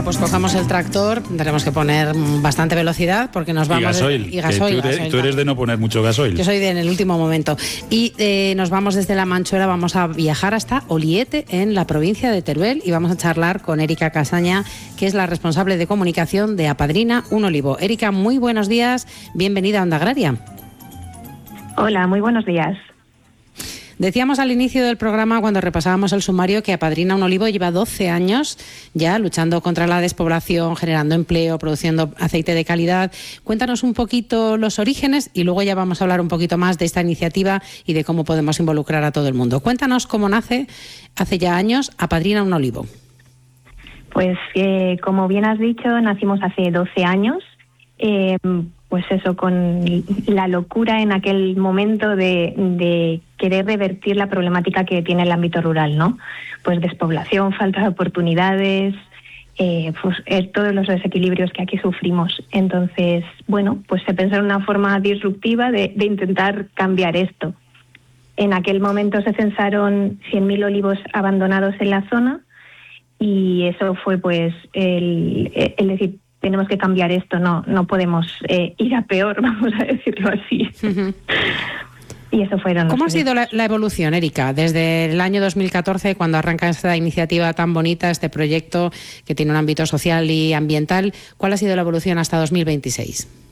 pues cogemos el tractor, tendremos que poner bastante velocidad porque nos vamos... Y gasoil. Tú eres de no poner mucho gasoil. Yo soy en el último momento. Y nos vamos desde La Manchuela, vamos a viajar hasta Oliete, en la provincia de Teruel, y vamos a charlar con Erika Casaña, que es la responsable de comunicación de Apadrina un Olivo. Erika, muy buenos días, bienvenida a Onda Agraria. Hola, muy buenos días. Decíamos al inicio del programa, cuando repasábamos el sumario, que Apadrina un Olivo lleva 12 años ya luchando contra la despoblación, generando empleo, produciendo aceite de calidad. Cuéntanos un poquito los orígenes y luego ya vamos a hablar un poquito más de esta iniciativa y de cómo podemos involucrar a todo el mundo. Cuéntanos cómo nace hace ya años Apadrina un Olivo. Pues como bien has dicho, nacimos hace 12 años. Pues eso, con la locura en aquel momento de querer revertir la problemática que tiene el ámbito rural, ¿no? Pues despoblación, falta de oportunidades, todos los desequilibrios que aquí sufrimos. Entonces, bueno, pues se pensó en una forma disruptiva de intentar cambiar esto. En aquel momento se censaron 100.000 olivos abandonados en la zona y eso fue pues el decir, tenemos que cambiar esto, no podemos ir a peor, vamos a decirlo así. Uh-huh. Y eso fueron. ¿Cómo ha sido la evolución, Erika, desde el año 2014, cuando arranca esta iniciativa tan bonita, este proyecto que tiene un ámbito social y ambiental? ¿Cuál ha sido la evolución hasta 2026?